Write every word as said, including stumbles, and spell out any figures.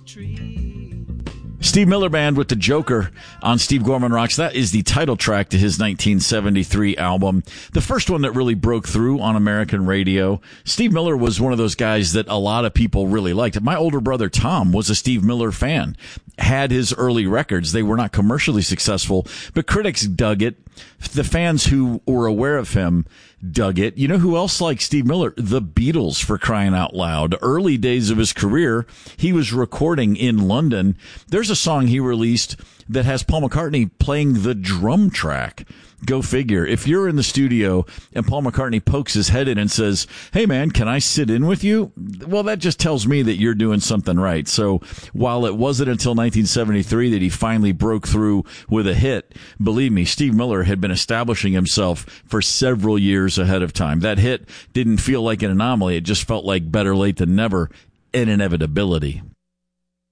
Steve Miller Band with The Joker on Steve Gorman Rocks. That is the title track to his nineteen seventy-three album, the first one that really broke through on American radio. Steve Miller was one of those guys that a lot of people really liked. My older brother Tom was a Steve Miller fan, had his early records. They were not commercially successful, but critics dug it. The fans who were aware of him dug it. You know who else liked Steve Miller? The Beatles, for crying out loud. Early days of his career, he was recording in London. There's a song he released that has Paul McCartney playing the drum track. Go figure. If you're in the studio and Paul McCartney pokes his head in and says, "Hey man, can I sit in with you?" Well, that just tells me that you're doing something right. So while it wasn't until nineteen seventy-three that he finally broke through with a hit, believe me, Steve Miller had been establishing himself for several years ahead of time. That hit didn't feel like an anomaly. It just felt like better late than never, an inevitability.